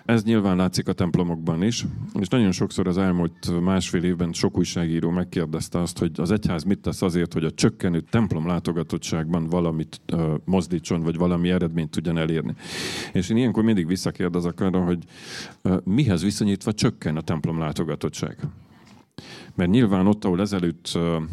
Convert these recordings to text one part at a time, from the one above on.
Ez nyilván látszik a templomokban is, és nagyon sokszor az elmúlt másfél évben sok újságíró megkérdezte azt, hogy az egyház mit tesz azért, hogy a csökkenő templom látogatottságban valamit mozdítson, vagy valami eredményt tudjon elérni. És én ilyenkor mindig visszakérdezek arra, hogy mihez viszonyítva csökken a templom látogatottság. Mert nyilván ott, ahol ezelőtt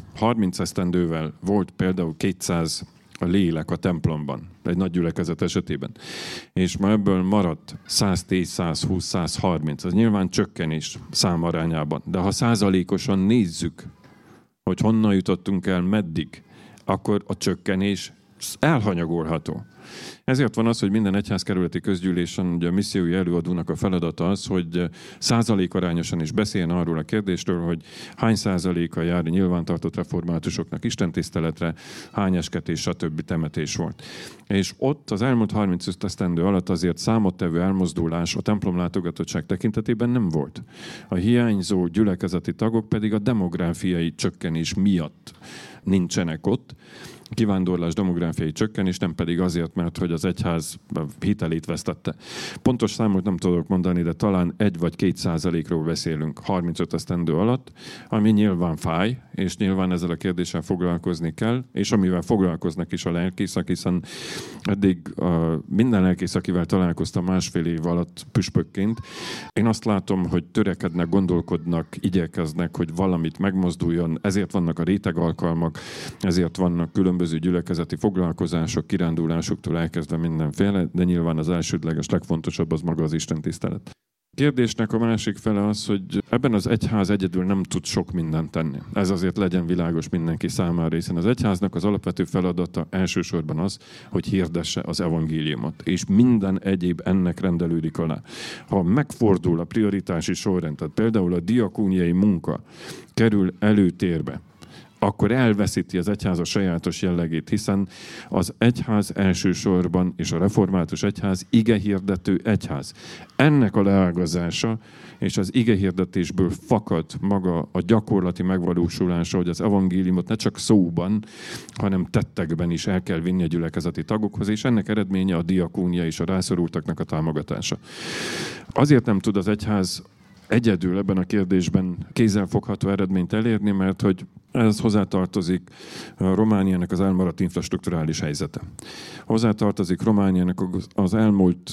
30 esztendővel volt például 200 a lélek a templomban, egy nagy gyülekezet esetében, és ma ebből maradt 110, 120, 130, az nyilván csökkenés számarányában. De ha százalékosan nézzük, hogy honnan jutottunk el, meddig, akkor a csökkenés elhanyagolható. Ezért van az, hogy minden egyházkerületi közgyűlésen ugye a missziói előadónak a feladata az, hogy százalékarányosan is beszéljen arról a kérdésről, hogy hány százaléka jár nyilvántartott reformátusoknak istentiszteletre, hány esketés, stb. Temetés volt. És ott az elmúlt 35 esztendő alatt azért számottevő elmozdulás a templom látogatottság tekintetében nem volt. A hiányzó gyülekezeti tagok pedig a demográfiai csökkenés miatt nincsenek ott. Kivándorlás, demográfiai csökkenés, nem pedig azért, mert hogy az egyház hitelét vesztette. Pontos számot nem tudok mondani, de talán 1 vagy 2% beszélünk 35 esztendő alatt, ami nyilván fáj, és nyilván ezzel a kérdéssel foglalkozni kell, és amivel foglalkoznak is a lelkészek, hiszen eddig minden lelkész, akivel találkoztam másfél év alatt püspökként, én azt látom, hogy törekednek, gondolkodnak, igyekeznek, hogy valamit megmozduljon, ezért vannak a rétegalkalmak, ezért vannak különböző gyülekezeti foglalkozások, kirándulásoktól elkezdve mindenféle, de nyilván az elsődleges, legfontosabb az maga az istentisztelet. A kérdésnek a másik fele az, hogy ebben az egyház egyedül nem tud sok mindent tenni. Ez azért legyen világos mindenki számára, hiszen az egyháznak az alapvető feladata elsősorban az, hogy hirdesse az evangéliumot, és minden egyéb ennek rendelődik alá. Ha megfordul a prioritási sorrend, tehát például a diakóniai munka kerül előtérbe, akkor elveszíti az egyház a sajátos jellegét, hiszen az egyház elsősorban, és a református egyház igehirdető egyház. Ennek a leágazása és az igehirdetésből fakad maga a gyakorlati megvalósulása, hogy az evangéliumot ne csak szóban, hanem tettekben is el kell vinni a gyülekezeti tagokhoz, és ennek eredménye a diakónia és a rászorultaknak a támogatása. Azért nem tud az egyház egyedül ebben a kérdésben kézzelfogható eredményt elérni, mert hogy ez hozzátartozik Romániának az elmaradt infrastrukturális helyzete. Hozzátartozik Romániának az elmúlt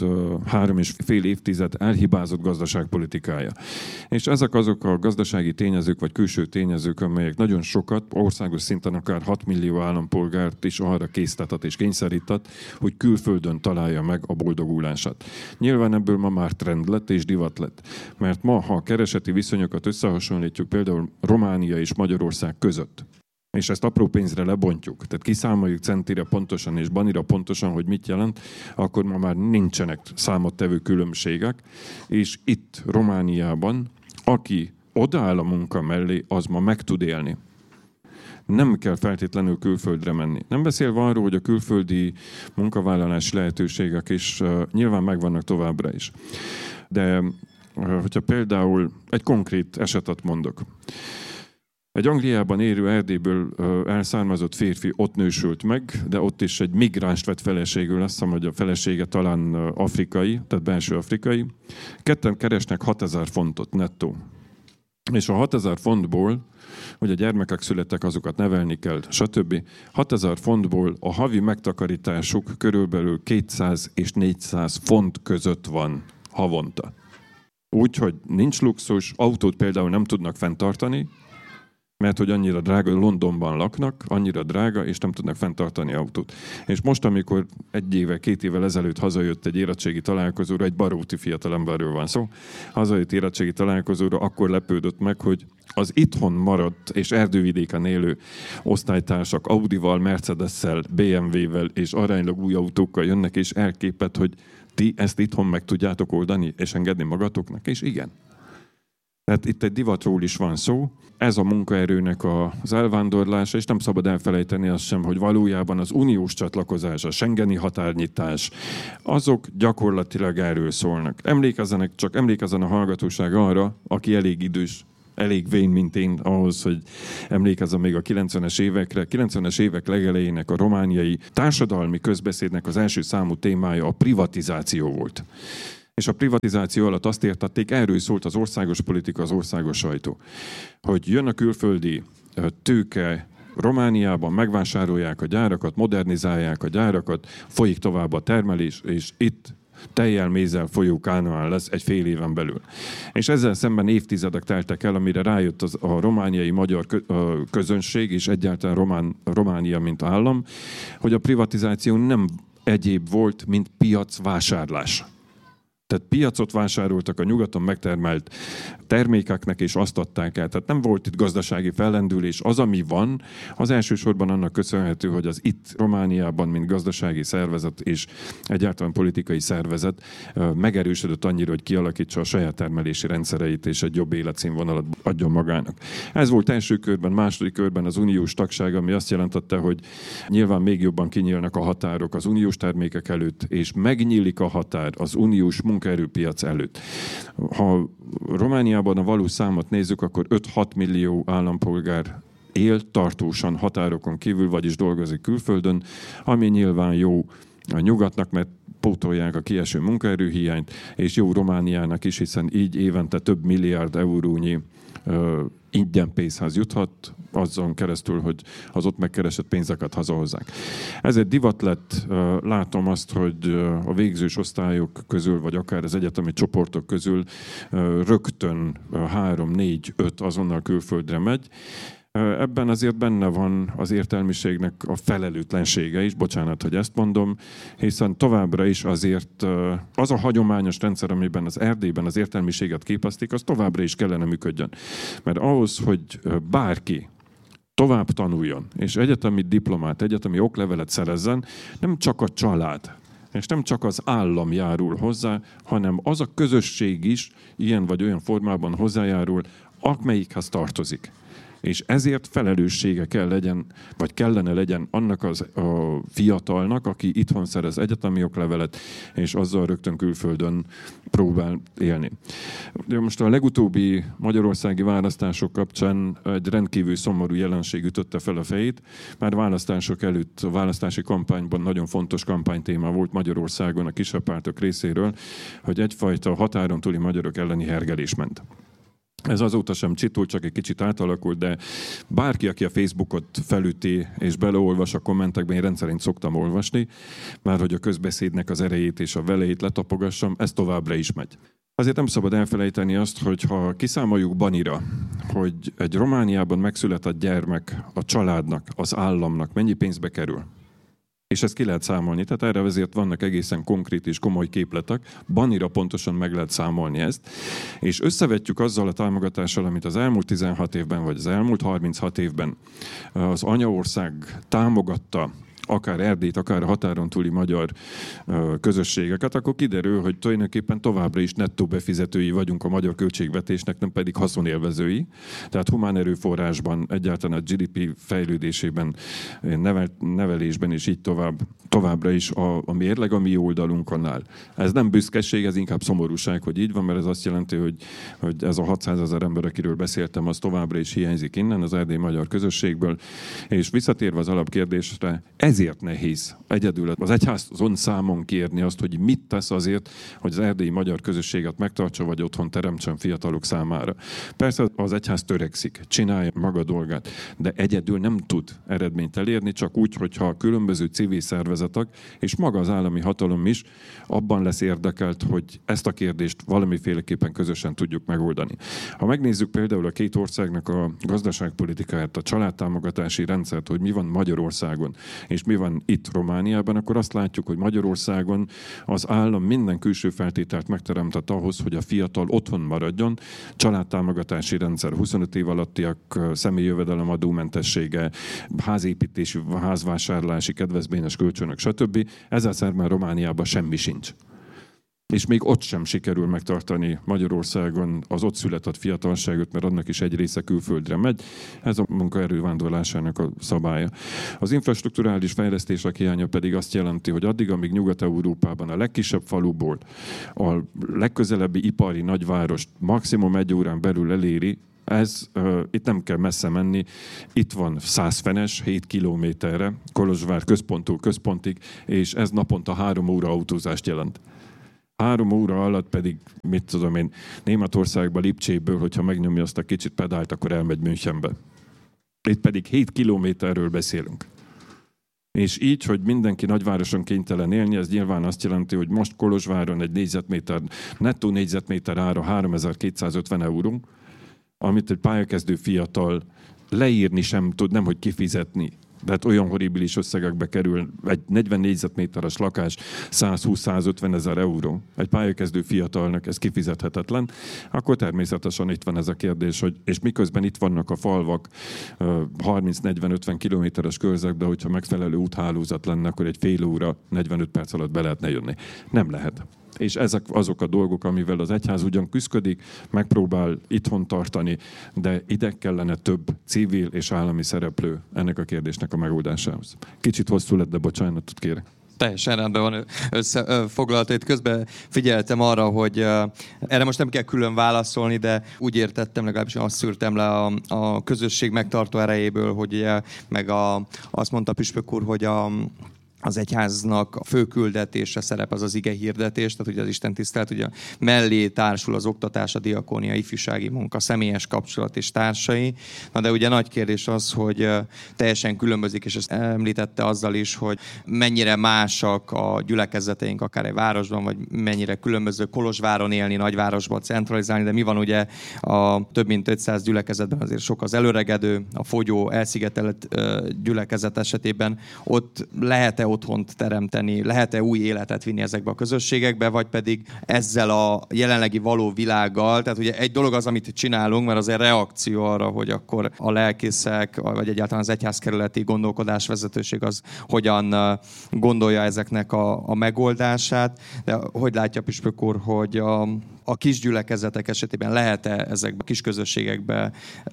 3,5 évtized elhibázott gazdaságpolitikája. És ezek azok a gazdasági tényezők vagy külső tényezők, amelyek nagyon sokat, országos szinten akár 6 millió állampolgárt is arra késztetett és kényszerített, hogy külföldön találja meg a boldogulását. Nyilván ebből ma már trend lett és divat lett. Mert ma, ha a kereseti viszonyokat összehasonlítjuk például Románia és Magyarország között, és ezt apró pénzre lebontjuk, tehát kiszámoljuk centire pontosan és banira pontosan, hogy mit jelent, akkor ma már nincsenek számottevő különbségek, és itt Romániában, aki odaáll a munka mellé, az ma meg tud élni. Nem kell feltétlenül külföldre menni. Nem beszélve arról, hogy a külföldi munkavállalási lehetőségek is nyilván megvannak továbbra is. De hogyha például egy konkrét esetet mondok. Egy Angliában élő Erdélyből elszármazott férfi ott nősült meg, de ott is egy migránst vett feleségül, azt hiszem, hogy a felesége talán afrikai, tehát belső afrikai. Ketten keresnek 6000 fontot nettó. És a 6000 fontból, hogy a gyermekek születtek, azokat nevelni kell, stb. 6000 fontból a havi megtakarításuk körülbelül 200 és 400 font között van havonta. Úgyhogy nincs luxus, autót például nem tudnak fenntartani, mert hogy annyira drága, Londonban laknak, annyira drága, és nem tudnak fenntartani autót. És most, amikor 1 évvel, 2 évvel ezelőtt hazajött egy érettségi találkozóra, egy baróti fiatalemberről van szó, hazajött érettségi találkozóra, akkor lepődött meg, hogy az itthon maradt és erdővidéken élő osztálytársak Audival, Mercedessel, BMW-vel és aránylag új autókkal jönnek, és elképett, hogy ti ezt itthon meg tudjátok oldani, és engedni magatoknak, és igen. Tehát itt egy divatról is van szó. Ez a munkaerőnek az elvándorlása, és nem szabad elfelejteni azt sem, hogy valójában az uniós csatlakozás, a schengeni határnyitás, azok gyakorlatilag erről szólnak. Emlékezzen a hallgatóság arra, aki elég idős, elég vén, mint én, ahhoz, hogy emlékezzem még a 90-es évekre. 90-es évek legelejének a romániai társadalmi közbeszédnek az első számú témája a privatizáció volt. És a privatizáció alatt azt értették, erről szólt az országos politika, az országos sajtó, hogy jön a külföldi tőke Romániában, megvásárolják a gyárakat, modernizálják a gyárakat, folyik tovább a termelés, és itt tejjel, mézzel folyó Kánaán lesz egy fél éven belül. És ezzel szemben évtizedek teltek el, amire rájött a romániai magyar közönség, és egyáltalán Románia, mint állam, hogy a privatizáció nem egyéb volt, mint piacvásárlás. Tehát piacot vásároltak a nyugaton megtermelt termékeknek, és azt adták el. Tehát nem volt itt gazdasági fellendülés. Az, ami van, az elsősorban annak köszönhető, hogy az itt Romániában, mint gazdasági szervezet és egyáltalán politikai szervezet megerősödött annyira, hogy kialakítsa a saját termelési rendszereit és egy jobb életszínvonalat adjon magának. Ez volt első körben, második körben az uniós tagság, ami azt jelentette, hogy nyilván még jobban kinyílnak a határok az uniós termékek előtt, és megnyílik a határ az uniós munkaerőpiac előtt. Ha Romániában a valós számot nézzük, akkor 5-6 millió állampolgár él tartósan határokon kívül, vagyis dolgozik külföldön, ami nyilván jó a nyugatnak, mert pótolják a kieső munkaerőhiányt, és jó Romániának is, hiszen így évente több milliárd eurónyi ingyen pénzhez juthat, azon keresztül, hogy az ott megkeresett pénzeket hazahozzák. Ez egy divat lett, látom azt, hogy a végzős osztályok közül, vagy akár az egyetemi csoportok közül rögtön 3, 4, 5 azonnal külföldre megy. Ebben azért benne van az értelmiségnek a felelőtlensége is, bocsánat, hogy ezt mondom, hiszen továbbra is azért az a hagyományos rendszer, amiben az Erdélyben az értelmiséget képezték, az továbbra is kellene működjön. Mert ahhoz, hogy bárki tovább tanuljon, és egyetemi diplomát, egyetemi oklevelet szerezzen, nem csak a család, és nem csak az állam járul hozzá, hanem az a közösség is ilyen vagy olyan formában hozzájárul, amelyikhez tartozik. És ezért felelőssége kell legyen, vagy kellene legyen annak a fiatalnak, aki itthon szerez egyetemi oklevelet, és azzal rögtön külföldön próbál élni. De most a legutóbbi magyarországi választások kapcsán egy rendkívül szomorú jelenség ütötte fel a fejét. Már választások előtt, a választási kampányban nagyon fontos kampánytéma volt Magyarországon a kisebb pártok részéről, hogy egyfajta határon túli magyarok elleni hergelés ment. Ez azóta sem csitult, csak egy kicsit átalakult, de bárki, aki a Facebookot felüti és beleolvas a kommentekben, én rendszerint szoktam olvasni, már hogy a közbeszédnek az erejét és a velejét letapogassam, ez továbbra is megy. Azért nem szabad elfelejteni azt, hogy ha kiszámoljuk Banira, hogy egy Romániában megszületett gyermek a családnak, az államnak mennyi pénzbe kerül, és ezt ki lehet számolni, tehát erre azért vannak egészen konkrét és komoly képletek, Banira pontosan meg lehet számolni ezt, és összevetjük azzal a támogatással, amit az elmúlt 16 évben, vagy az elmúlt 36 évben az anyaország támogatta, akár Erdélyt, akár a határon túli magyar közösségeket, akkor kiderül, hogy tulajdonképpen továbbra is nettó befizetői vagyunk a magyar költségvetésnek, nem pedig haszonélvezői. Tehát humán erőforrásban, egyáltalán a GDP fejlődésében, nevelésben és így továbbra is a mérleg a mi oldalunkon áll. Ez nem büszkeség, ez inkább szomorúság, hogy így van, mert ez azt jelenti, hogy ez a 600 000 ember, akiről beszéltem, az továbbra is hiányzik innen, az erdélyi magyar közösségből. És visszatérve az alapkérdésre, ezért nehéz egyedül az egyházon számon kérni azt, hogy mit tesz azért, hogy az erdélyi magyar közösséget megtartsa, vagy otthon teremtsen fiatalok számára. Persze az egyház törekszik, csinálja maga dolgát, de egyedül nem tud eredményt elérni, csak úgy, hogyha a különböző civil szervezetek, és maga az állami hatalom is abban lesz érdekelt, hogy ezt a kérdést valamiféleképpen közösen tudjuk megoldani. Ha megnézzük például a két országnak a gazdaságpolitikáját, a családtámogatási rendszert, hogy mi van Magyarországon, és mi van itt Romániában, akkor azt látjuk, hogy Magyarországon az állam minden külső feltételt megteremtett ahhoz, hogy a fiatal otthon maradjon. Családtámogatási rendszer, 25 év alattiak személyi jövedelemadómentessége, házépítési, házvásárlási, kedvezményes kölcsönök, stb. Ezzel szemben Romániában semmi sincs. És még ott sem sikerül megtartani Magyarországon az ott született fiatalságot, mert annak is egy része külföldre megy. Ez a munkaerő vándorlásának a szabálya. Az infrastrukturális fejlesztések hiánya pedig azt jelenti, hogy addig, amíg Nyugat-Európában a legkisebb faluból a legközelebbi ipari nagyvárost maximum 1 órán belül eléri, itt nem kell messze menni, itt van 100 fenes, 7 kilométerre, Kolozsvár központtól központig, és ez naponta 3 óra autózást jelent. 3 óra alatt pedig, mit tudom én, Németországban, Lipcséből, hogyha megnyomja azt a kicsit pedált, akkor elmegy Münchenbe. Itt pedig 7 kilométerről beszélünk. És így, hogy mindenki nagyvároson kénytelen élni, ez nyilván azt jelenti, hogy most Kolozsváron egy négyzetméter, nettó négyzetméter ára 3250 euró, amit egy pályakezdő fiatal leírni sem tud, nemhogy kifizetni. Tehát olyan horribilis összegekbe kerül egy 40 négyzetméteres lakás 120-150 ezer euró. Egy pályakezdő fiatalnak ez kifizethetetlen. Akkor természetesen itt van ez a kérdés, hogy és miközben itt vannak a falvak 30-40-50 kilométeres körzetben, hogyha megfelelő úthálózat lenne, akkor egy fél óra, 45 perc alatt be lehetne jönni. Nem lehet. És ezek azok a dolgok, amivel az egyház ugyan küszködik, megpróbál itthon tartani, de ide kellene több civil és állami szereplő ennek a kérdésnek a megoldásához. Kicsit hosszú lett, de bocsánatot kérek. Teljesen rendben van összefoglalta. Itt közben figyeltem arra, hogy erre most nem kell külön válaszolni, de úgy értettem, legalábbis azt szűrtem le a közösség megtartó erejéből, hogy ugye, meg azt mondta Püspök úr, hogy az egyháznak a fő küldetése szerep az az ige hirdetés, tehát ugye az Isten tisztelet, ugye mellé társul az oktatás, a diakónia, ifjúsági munka, személyes kapcsolat és társai. Na de ugye nagy kérdés az, hogy teljesen különbözik, és ezt említette azzal is, hogy mennyire másak a gyülekezeteink akár egy városban, vagy mennyire különböző Kolozsváron élni, nagyvárosban centralizálni, de mi van ugye a több mint 500 gyülekezetben azért sok az előregedő, a fogyó, elszigetelt gyülekezet esetében ott lehet-e otthont teremteni, lehet-e új életet vinni ezekbe a közösségekbe, vagy pedig ezzel a jelenlegi való világgal, tehát ugye egy dolog az, amit csinálunk, mert az egy reakció arra, hogy akkor a lelkészek, vagy egyáltalán az egyházkerületi gondolkodásvezetőség az hogyan gondolja ezeknek a megoldását, de hogy látja Püspök úr, hogy a kis gyülekezetek esetében lehet-e ezekbe a kis közösségekbe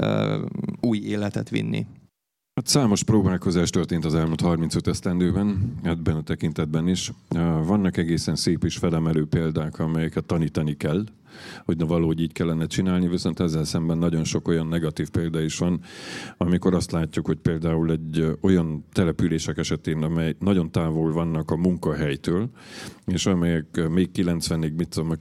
új életet vinni? Hát számos próbálkozás történt az elmúlt 35 esztendőben, ebben a tekintetben is. Vannak egészen szép és felemelő példák, amelyeket tanítani kell, hogy valahogy így kellene csinálni, viszont ezzel szemben nagyon sok olyan negatív példa is van, amikor azt látjuk, hogy például egy olyan települések esetén, amely nagyon távol vannak a munkahelytől, és amelyek még 90-ig,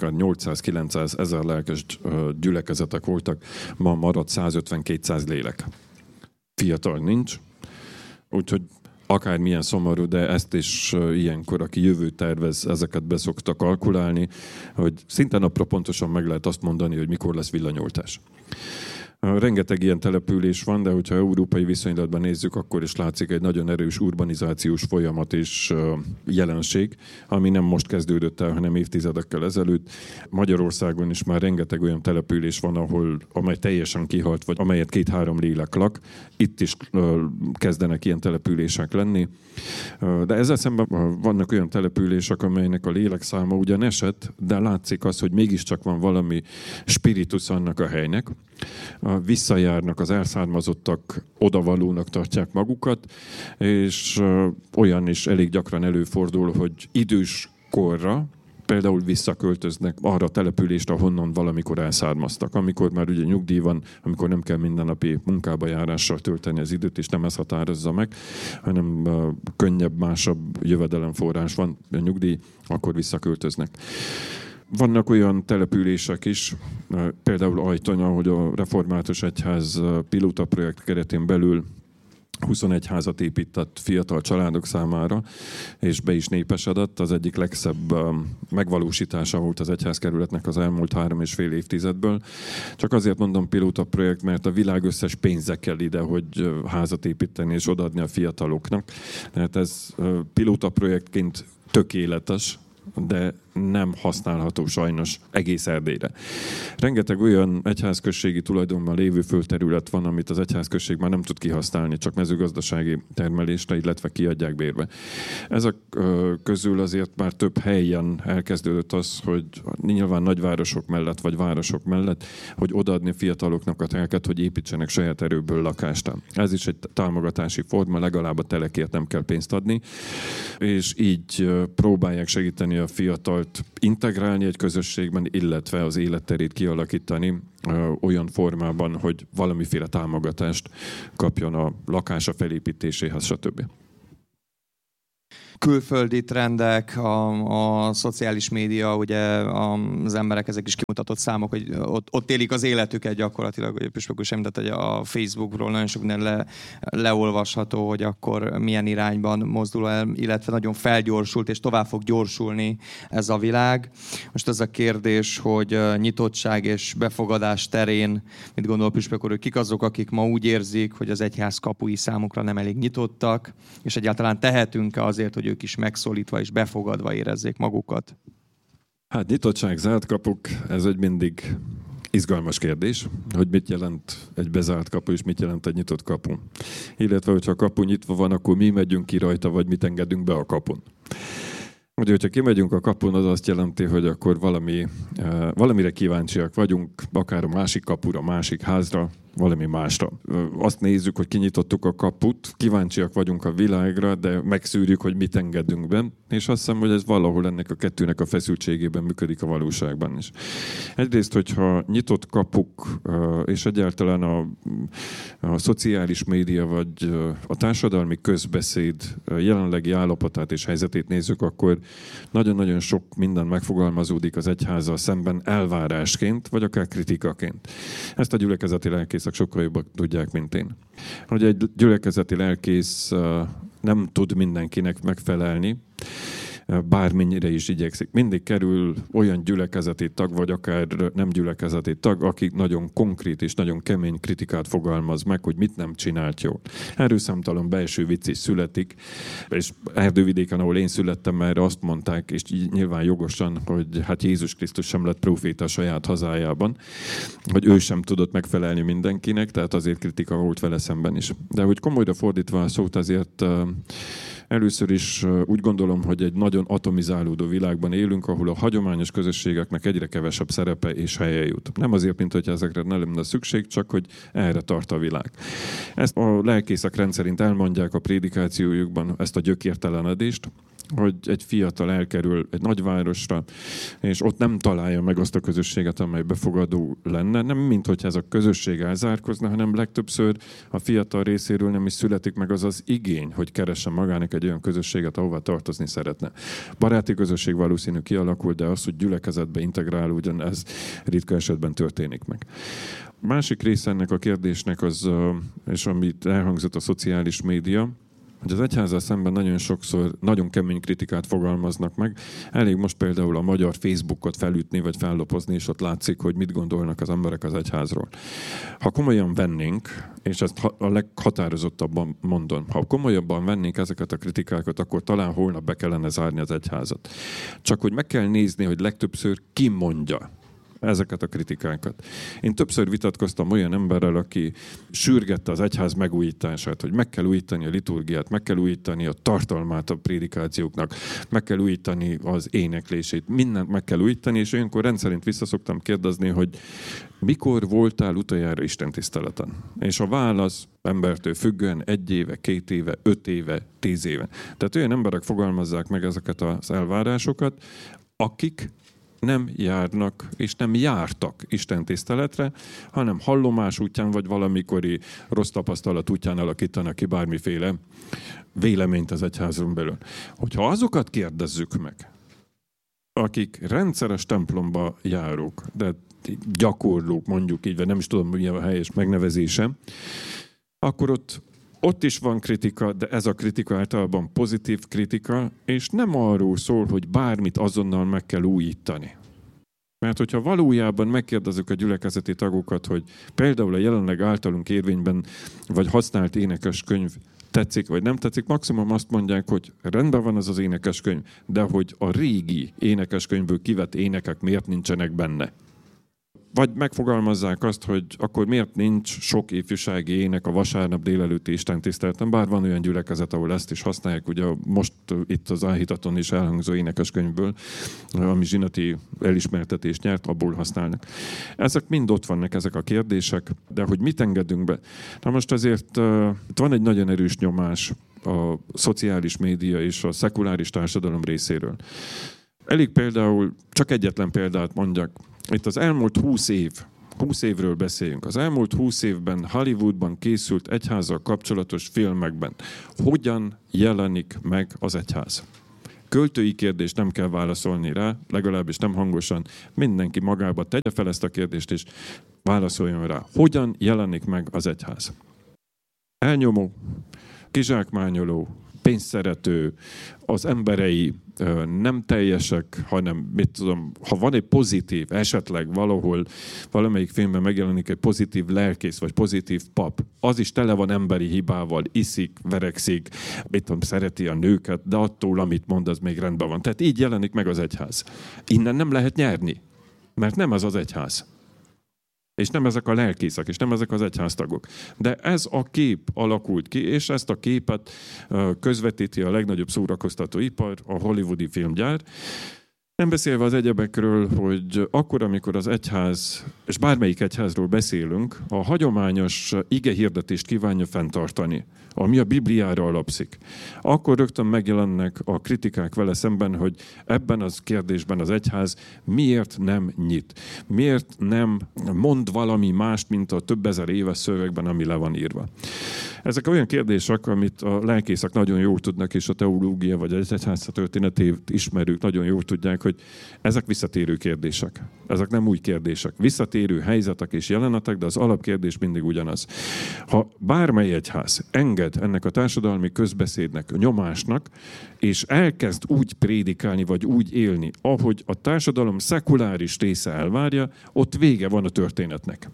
800-900 ezer lelkes gyülekezetek voltak, ma marad 150-200 lélek. Fiatal nincs, úgyhogy akármilyen szomorú, de ezt is ilyenkor, aki jövőt tervez, ezeket be szokta kalkulálni, hogy szinte napra pontosan meg lehet azt mondani, hogy mikor lesz villanyoltás. Rengeteg ilyen település van, de hogyha európai viszonylatban nézzük, akkor is látszik egy nagyon erős urbanizációs folyamat és jelenség, ami nem most kezdődött el, hanem évtizedekkel ezelőtt. Magyarországon is már rengeteg olyan település van, amely teljesen kihalt, vagy amelyet 2-3 lélek lak. Itt is kezdenek ilyen települések lenni. De ezzel szemben vannak olyan települések, amelynek a lélekszáma ugyan esett, de látszik az, hogy mégiscsak van valami spiritus annak a helynek. Visszajárnak az elszármazottak, odavalónak tartják magukat, és olyan is elég gyakran előfordul, hogy idős korra például visszaköltöznek arra a települést, ahonnan valamikor elszármaztak. Amikor már ugye nyugdíj van, amikor nem kell mindennapi munkába járással tölteni az időt, és nem ez határozza meg, hanem könnyebb, másabb jövedelemforrás van a nyugdíj, akkor visszaköltöznek. Vannak olyan települések is, például Ajton, ahogy a Református Egyház pilóta projekt keretén belül 21 házat épített fiatal családok számára, és be is népesedett. Az egyik legszebb megvalósítása volt az egyházkerületnek az elmúlt 3,5 évtizedből. Csak azért mondom pilóta projekt, mert a világ összes pénze kell ide, hogy házat építeni és odaadni a fiataloknak. Tehát ez pilóta projektként tökéletes, de nem használható sajnos egész Erdélyre. Rengeteg olyan egyházközségi tulajdonban lévő földterület van, amit az egyházközség már nem tud kihasználni, csak mezőgazdasági termelésre, illetve kiadják bérbe. Ezek közül azért már több helyen elkezdődött az, hogy nyilván nagyvárosok mellett, vagy városok mellett, hogy odaadni fiataloknak a telket, hogy építsenek saját erőből lakást. Ez is egy támogatási forma, legalább a telekért nem kell pénzt adni, és így próbálják segíteni a fiatalt integrálni egy közösségben, illetve az életterét kialakítani olyan formában, hogy valamiféle támogatást kapjon a lakása felépítéséhez, stb. külföldi trendek, a szociális média, ugye az emberek ezek is kimutatott számok, hogy ott élik az életüket gyakorlatilag, hogy Püspök úr sem, tehát hogy a Facebookról nagyon sok minden leolvasható, hogy akkor milyen irányban mozdul el, illetve nagyon felgyorsult, és tovább fog gyorsulni ez a világ. Most az a kérdés, hogy nyitottság és befogadás terén, mit gondol Püspök úr, hogy kik azok, akik ma úgy érzik, hogy az egyház kapui számukra nem elég nyitottak, és egyáltalán tehetünk-e azért, hogy ők is megszólítva és befogadva érezzék magukat? Hát nyitottság, zárt kapuk, ez egy mindig izgalmas kérdés, hogy mit jelent egy bezárt kapu, és mit jelent egy nyitott kapu. Illetve, hogyha a kapu nyitva van, akkor mi megyünk ki rajta, vagy mit engedünk be a kapun. Ugye, hogyha kimegyünk a kapun, az azt jelenti, hogy akkor valamire kíváncsiak vagyunk, akár a másik kapura, a másik házra, valami másra. Azt nézzük, hogy kinyitottuk a kaput, kíváncsiak vagyunk a világra, de megszűrjük, hogy mit engedünk be, és azt hiszem, hogy ez valahol ennek a kettőnek a feszültségében működik a valóságban is. Egyrészt, hogyha nyitott kapuk, és egyáltalán a szociális média, vagy a társadalmi közbeszéd jelenlegi állapotát és helyzetét nézzük, akkor nagyon-nagyon sok minden megfogalmazódik az egyházzal szemben elvárásként, vagy akár kritikaként. Ezt a gyülekezeti lelkészek sokkal jobban tudják, mint én. Hogy egy gyülekezeti lelkész nem tud mindenkinek megfelelni, bármennyire is igyekszik. Mindig kerül olyan gyülekezeti tag, vagy akár nem gyülekezeti tag, aki nagyon konkrét és nagyon kemény kritikát fogalmaz meg, hogy mit nem csinált jól. Erről számtalan belső vicc is születik, és Erdővidéken, ahol én születtem, erre azt mondták, és nyilván jogosan, hogy hát Jézus Krisztus sem lett próféta a saját hazájában, hogy ő sem tudott megfelelni mindenkinek, tehát azért kritika volt vele szemben is. De hogy komolyra fordítva a szót, azért először is úgy gondolom, hogy egy nagyon atomizálódó világban élünk, ahol a hagyományos közösségeknek egyre kevesebb szerepe és helye jut. Nem azért, mint hogy ezekre nem lenne szükség, csak hogy erre tart a világ. Ezt a lelkészek rendszerint elmondják a prédikációjukban, ezt a gyökértelenedést, hogy egy fiatal elkerül egy nagyvárosra, és ott nem találja meg azt a közösséget, amely befogadó lenne. Nem mint hogyha ez a közösség elzárkozna, hanem legtöbbször a fiatal részéről nem is születik meg az az igény, hogy keressen magának egy olyan közösséget, ahová tartozni szeretne. Baráti közösség valószínű kialakul, de az, hogy gyülekezetbe integrálódjon, ez ritka esetben történik meg. Másik része ennek a kérdésnek az, és amit elhangzott, a szociális média, hogy az egyházzal szemben nagyon sokszor nagyon kemény kritikát fogalmaznak meg. Elég most például a magyar Facebookot felütni, vagy fellopozni, és ott látszik, hogy mit gondolnak az emberek az egyházról. Ha komolyan vennénk, és ezt a leghatározottabban mondom, ha komolyabban vennénk ezeket a kritikákat, akkor talán holnap be kellene zárni az egyházat. Csak hogy meg kell nézni, hogy legtöbbször ki mondja ezeket a kritikákat. Én többször vitatkoztam olyan emberrel, aki sürgette az egyház megújítását, hogy meg kell újítani a liturgiát, meg kell újítani a tartalmát a prédikációknak, meg kell újítani az éneklését, mindent meg kell újítani, és olyankor rendszerint visszaszoktam kérdezni, hogy mikor voltál utoljára istentiszteleten? És a válasz embertől függően 1 éve, 2 éve, 5 éve, 10 éve. Tehát olyan emberek fogalmazzák meg ezeket az elvárásokat, akik nem járnak és nem jártak istentiszteletre, hanem hallomás útján vagy valamikori rossz tapasztalat útján alakítanak ki bármiféle véleményt az egyházon belül. Hogyha azokat kérdezzük meg, akik rendszeres templomba járók, de gyakorlók mondjuk így, vagy nem is tudom, mi a helyes megnevezése, akkor ott is van kritika, de ez a kritika általában pozitív kritika, és nem arról szól, hogy bármit azonnal meg kell újítani. Mert hogyha valójában megkérdezzük a gyülekezeti tagokat, hogy például a jelenleg általunk érvényben vagy használt énekeskönyv tetszik vagy nem tetszik, maximum azt mondják, hogy rendben van az az énekeskönyv, de hogy a régi énekeskönyvből kivett énekek miért nincsenek benne. Vagy megfogalmazzák azt, hogy akkor miért nincs sok ifjúsági ének a vasárnap délelőtti istentiszteleten, bár van olyan gyülekezet, ahol ezt is használják, ugye most itt az Áhítaton is elhangzó énekeskönyvből, ami zsinati elismertetést nyert, abból használnak. Ezek mind ott vannak, ezek a kérdések, de hogy mit engedünk be? Na most azért van egy nagyon erős nyomás a szociális média és a szekuláris társadalom részéről. Elég például, csak egyetlen példát mondjak, itt az elmúlt 20 év, 20 évről beszéljünk. Az elmúlt 20 évben Hollywoodban készült egyházzal kapcsolatos filmekben hogyan jelenik meg az egyház? Költői kérdést nem kell válaszolni rá, legalábbis nem hangosan. Mindenki magába tegye fel ezt a kérdést, és válaszoljon rá. Hogyan jelenik meg az egyház? Elnyomó, kizsákmányoló, pénzszerető, az emberei nem teljesek, hanem mit tudom, ha van egy pozitív, esetleg valahol, valamelyik filmben megjelenik egy pozitív lelkész, vagy pozitív pap, az is tele van emberi hibával, iszik, verekszik, mit tudom, szereti a nőket, de attól, amit mond, az még rendben van. Tehát így jelenik meg az egyház. Innen nem lehet nyerni, mert nem az az egyház. És nem ezek a lelkészek, és nem ezek az egyháztagok. De ez a kép alakult ki, és ezt a képet közvetíti a legnagyobb szórakoztatóipar, a hollywoodi filmgyár. Nem beszélve az egyebekről, hogy akkor, amikor az egyház, és bármelyik egyházról beszélünk, a hagyományos igehirdetést kívánja fenntartani, ami a Bibliára alapszik, akkor rögtön megjelennek a kritikák vele szemben, hogy ebben az kérdésben az egyház miért nem nyit? Miért nem mond valami mást, mint a több ezer éves szövegben, ami le van írva? Ezek olyan kérdések, amit a lelkészek nagyon jól tudnak, és a teológia vagy az egyház történetét ismerők nagyon jól tudják, hogy ezek visszatérő kérdések. Ezek nem új kérdések. Visszatérő helyzetek és jelenetek, de az alapkérdés mindig ugyanaz. Ha bármely egyház enged ennek a társadalmi közbeszédnek, nyomásnak, és elkezd úgy prédikálni, vagy úgy élni, ahogy a társadalom szekuláris része elvárja, ott vége van a történetnek.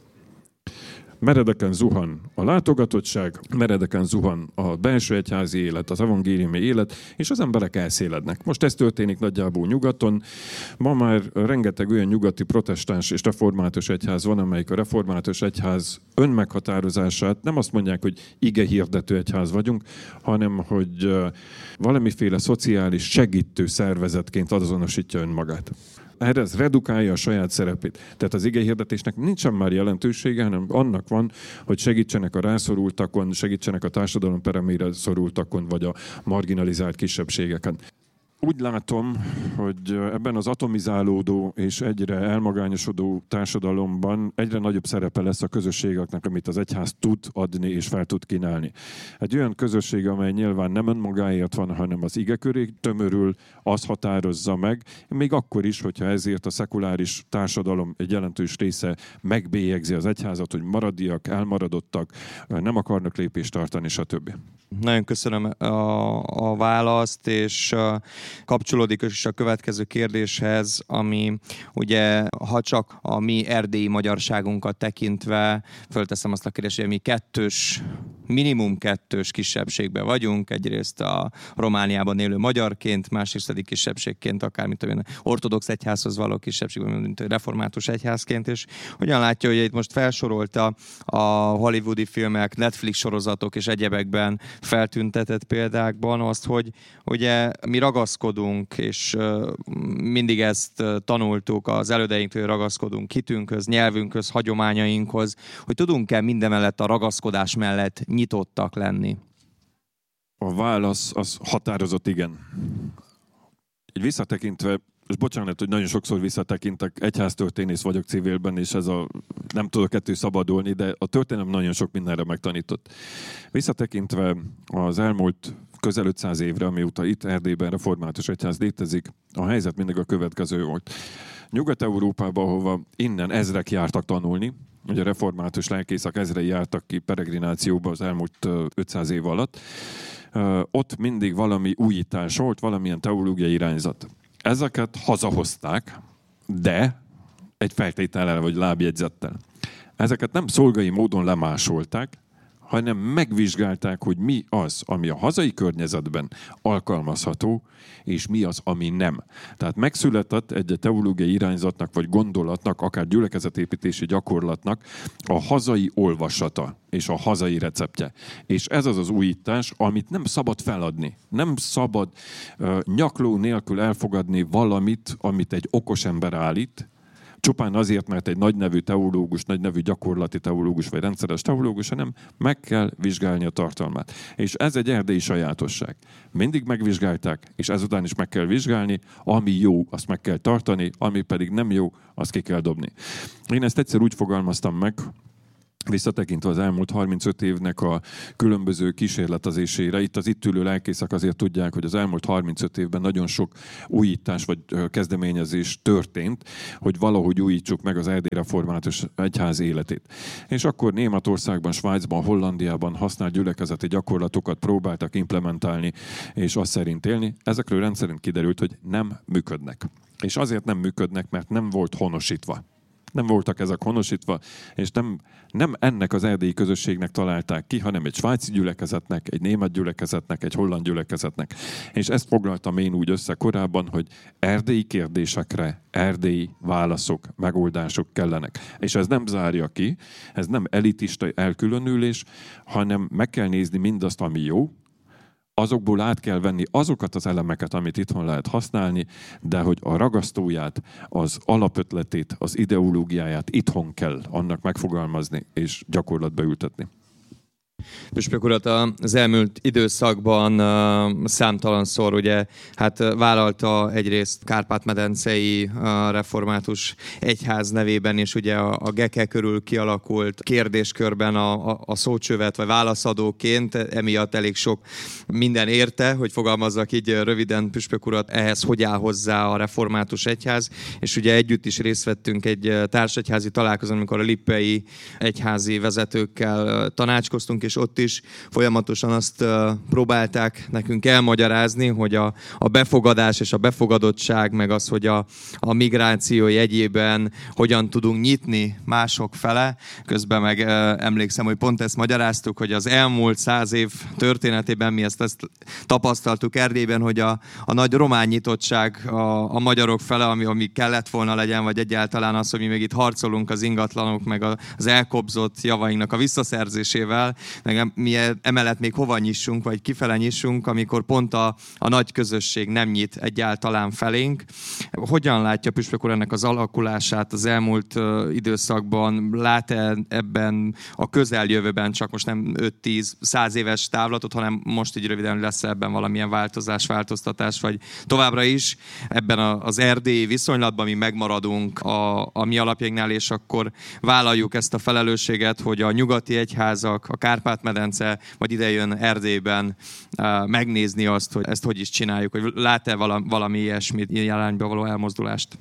Meredeken zuhan a látogatottság, meredeken zuhan a belső egyházi élet, az evangéliumi élet, és az emberek elszélednek. Most ez történik nagyjából nyugaton. Ma már rengeteg olyan nyugati protestáns és református egyház van, amelyik a református egyház önmeghatározását nem azt mondják, hogy igehirdető egyház vagyunk, hanem hogy valamiféle szociális segítő szervezetként azonosítja önmagát. Erre ez redukálja a saját szerepét. Tehát az igehirdetésnek nincsen már jelentősége, hanem annak van, hogy segítsenek a rászorultakon, segítsenek a társadalom peremére szorultakon, vagy a marginalizált kisebbségeken. Úgy látom, hogy ebben az atomizálódó és egyre elmagányosodó társadalomban egyre nagyobb szerepe lesz a közösségeknek, amit az egyház tud adni és fel tud kínálni. Egy olyan közösség, amely nyilván nem önmagáért van, hanem az ige köré tömörül, az határozza meg, még akkor is, hogyha ezért a szekuláris társadalom egy jelentős része megbélyegzi az egyházat, hogy maradiak, elmaradottak, nem akarnak lépést tartani, stb. Nagyon köszönöm a választ, és kapcsolódik is a következő kérdéshez, ami ugye, ha csak a mi erdélyi magyarságunkat tekintve, fölteszem azt a kérdést, hogy mi minimum kettős kisebbségben vagyunk, egyrészt a Romániában élő magyarként, másrészt pedig kisebbségként, akár mint olyan ortodox egyházhoz való kisebbségben, mint református egyházként, és hogyan látja, hogy itt most felsorolta a hollywoodi filmek, Netflix sorozatok és egyebekben feltüntetett példákban azt, hogy ugye mi ragaszkodunk, és mindig ezt tanultuk az elődeinktől, hogy ragaszkodunk hitünkhöz, nyelvünkhöz, hagyományainkhoz, hogy tudunk-e mindemellett a ragaszkodás mellett nyitottak lenni? A válasz az határozott igen. Így visszatekintve, és bocsánat, hogy nagyon sokszor visszatekintek, egyháztörténész vagyok civilben, és ez nem tudok ettől szabadulni, de a történelem nagyon sok mindenre megtanított. Visszatekintve az elmúlt közel 500 évre, amióta itt Erdélyben református egyház létezik, a helyzet mindig a következő volt. Nyugat-Európában, ahova innen ezrek jártak tanulni, ugye református lelkészek ezrei jártak ki peregrinációba az elmúlt 500 év alatt, ott mindig valami újítás volt, valamilyen teológiai irányzat. Ezeket hazahozták, de egy feltétellel vagy lábjegyzettel. Ezeket nem szolgai módon lemásolták, hanem megvizsgálták, hogy mi az, ami a hazai környezetben alkalmazható, és mi az, ami nem. Tehát megszületett egy teológiai irányzatnak, vagy gondolatnak, akár gyülekezetépítési gyakorlatnak a hazai olvasata és a hazai receptje. És ez az az újítás, amit nem szabad feladni. Nem szabad nyakló nélkül elfogadni valamit, amit egy okos ember állít, csupán azért, mert egy nagynevű teológus, nagynevű gyakorlati teológus vagy rendszeres teológus, hanem meg kell vizsgálni a tartalmát. És ez egy erdélyi sajátosság. Mindig megvizsgálták, és ezután is meg kell vizsgálni, ami jó, azt meg kell tartani, ami pedig nem jó, azt ki kell dobni. Én ezt egyszer úgy fogalmaztam meg, visszatekintve az elmúlt 35 évnek a különböző kísérletezésére. Itt az itt ülő lelkészek azért tudják, hogy az elmúlt 35 évben nagyon sok újítás vagy kezdeményezés történt, hogy valahogy újítsuk meg az erdélyi református egyház életét. És akkor Németországban, Svájcban, Hollandiában használt gyülekezeti gyakorlatokat próbáltak implementálni, és azt szerint élni. Ezekről rendszerint kiderült, hogy nem működnek. És azért nem működnek, mert nem volt honosítva. Nem voltak ezek honosítva, és nem ennek az erdélyi közösségnek találták ki, hanem egy svájci gyülekezetnek, egy német gyülekezetnek, egy holland gyülekezetnek. És ezt foglaltam én úgy össze korábban, hogy erdélyi kérdésekre erdélyi válaszok, megoldások kellenek. És ez nem zárja ki, ez nem elitista elkülönülés, hanem meg kell nézni mindazt, ami jó, azokból át kell venni azokat az elemeket, amit itthon lehet használni, de hogy a ragasztóját, az alapötletét, az ideológiáját itthon kell annak megfogalmazni és gyakorlatba ültetni. Püspök urat az elmúlt időszakban számtalanszor ugye, vállalta egyrészt Kárpát-medencei református egyház nevében, és ugye a GEKE körül kialakult kérdéskörben a szócsövet vagy válaszadóként, emiatt elég sok minden érte, hogy fogalmazzak így röviden, püspök urat, ehhez hogy áll hozzá a református egyház, és ugye együtt is részt vettünk egy társegyházi találkozón, amikor a lippei egyházi vezetőkkel tanácskoztunk, és ott is folyamatosan azt próbálták nekünk elmagyarázni, hogy a befogadás és a befogadottság, meg az, hogy a migráció jegyében hogyan tudunk nyitni mások fele. Közben meg emlékszem, hogy pont ezt magyaráztuk, hogy az elmúlt 100 év történetében mi ezt tapasztaltuk Erdélyben, hogy a nagy román nyitottság a magyarok fele, ami kellett volna legyen, vagy egyáltalán az, hogy mi még itt harcolunk az ingatlanok, meg az elkobzott javainknak a visszaszerzésével, meg mi emellett még hova nyissunk, vagy kifele nyissunk, amikor pont a nagy közösség nem nyit egyáltalán felénk. Hogyan látja püspök úr ennek az alakulását az elmúlt időszakban? Lát-e ebben a közeljövőben, csak most nem 5-10-100 éves távlatot, hanem most így röviden lesz ebben valamilyen változtatás, vagy továbbra is ebben az erdélyi viszonylatban mi megmaradunk a mi alapjainknál, és akkor vállaljuk ezt a felelősséget, hogy a nyugati egyházak, a Kárpát-medence, vagy ide jön Erdélyben megnézni azt, hogy ezt hogy is csináljuk, hogy lát-e valami ilyesmit, ilyen irányba való elmozdulást?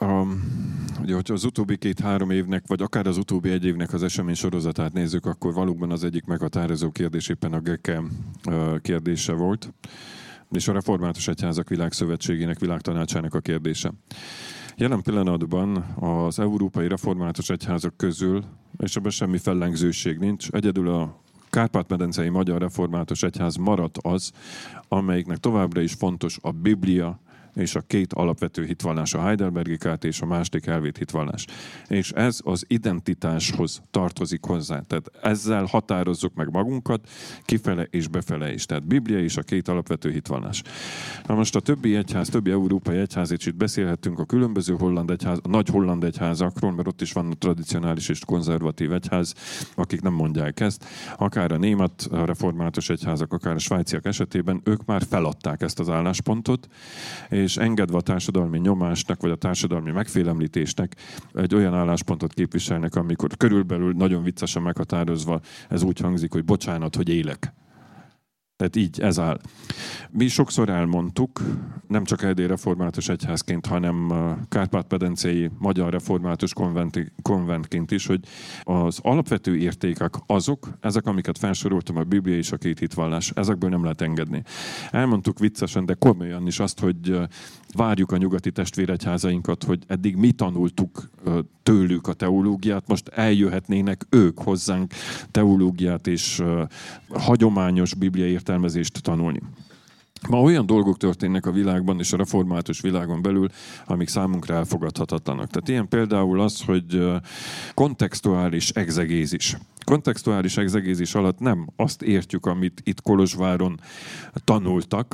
Ugye, hogyha az utóbbi 2-3 évnek, vagy akár az utóbbi 1 évnek az esemény sorozatát nézzük, akkor valóban az egyik meghatározó kérdés éppen a GEKE kérdése volt, és a Református Egyházak Világszövetségének, Világtanácsának a kérdése. Jelen pillanatban az európai református egyházak közül, és ebben semmi fellengzőség nincs, egyedül a Kárpát-medencei Magyar Református Egyház maradt az, amelyiknek továbbra is fontos a Biblia és a 2 alapvető hitvallás, a Heidelbergi KT és a második helvét hitvallás. És ez az identitáshoz tartozik hozzá. Tehát ezzel határozzuk meg magunkat, kifele és befele is. Tehát Biblia és a 2 alapvető hitvallás. Na most a többi európai egyház, és itt beszélhetünk a különböző a nagy holland egyházakról, mert ott is van a tradicionális és konzervatív egyház, akik nem mondják ezt. Akár a német református egyházak, akár a svájciak esetében ők már feladták ezt az álláspontot, és engedve a társadalmi nyomásnak, vagy a társadalmi megfélemlítésnek egy olyan álláspontot képviselnek, amikor körülbelül nagyon viccesen meghatározva ez úgy hangzik, hogy bocsánat, hogy élek. Tehát így ez áll. Mi sokszor elmondtuk, nem csak erdélyi református egyházként, hanem Kárpát-medencei Magyar Református Konventként is, hogy az alapvető értékek ezek, amiket felsoroltam, a Biblia és a 2 hitvallás, ezekből nem lehet engedni. Elmondtuk viccesen, de komolyan is azt, hogy várjuk a nyugati testvéregyházainkat, hogy eddig mi tanultuk tőlük a teológiát, most eljöhetnének ők hozzánk teológiát és hagyományos Biblia értelmezést tanulni. Ma olyan dolgok történnek a világban és a református világon belül, amik számunkra elfogadhatatlanak. Tehát ilyen például az, hogy kontextuális egzegézis. Kontextuális egzegézis alatt nem azt értjük, amit itt Kolozsváron tanultak,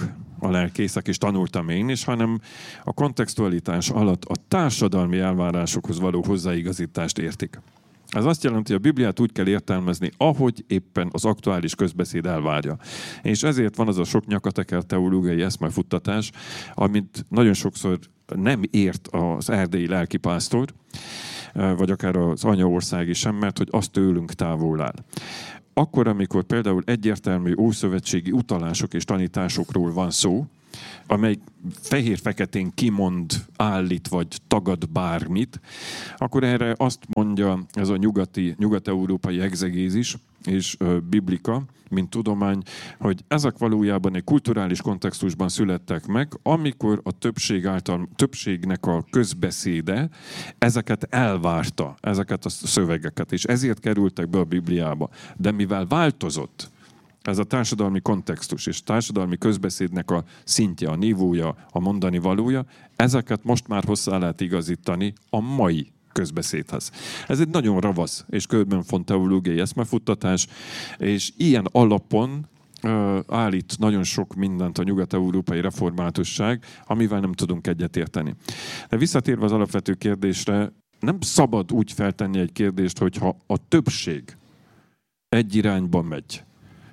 a lelkészek, és tanultam én is, hanem a kontextualitás alatt a társadalmi elvárásokhoz való hozzáigazítást értik. Ez azt jelenti, hogy a Bibliát úgy kell értelmezni, ahogy éppen az aktuális közbeszéd elvárja. És ezért van az a sok nyakateker teológiai eszmefuttatás, amit nagyon sokszor nem ért az erdélyi lelkipásztor, vagy akár az anyaországi sem, mert hogy az tőlünk távol áll. Akkor, amikor például egyértelmű ószövetségi utalások és tanításokról van szó, amely fehér-feketén kimond, állít vagy tagad bármit, akkor erre azt mondja ez a nyugat-európai egzegézis és biblika, mint tudomány, hogy ezek valójában egy kulturális kontextusban születtek meg, amikor a többségnek a közbeszéde ezeket elvárta, ezeket a szövegeket, és ezért kerültek be a Bibliába. De mivel változott ez a társadalmi kontextus és társadalmi közbeszédnek a szintje, a nívója, a mondani valója, ezeket most már hozzá lehet igazítani a mai közbeszédhez. Ez egy nagyon ravasz és körbenfont teológiai eszmefuttatás, és ilyen alapon állít nagyon sok mindent a nyugat-európai reformátusság, amivel nem tudunk egyetérteni. De visszatérve az alapvető kérdésre, nem szabad úgy feltenni egy kérdést, hogyha a többség egy irányba megy,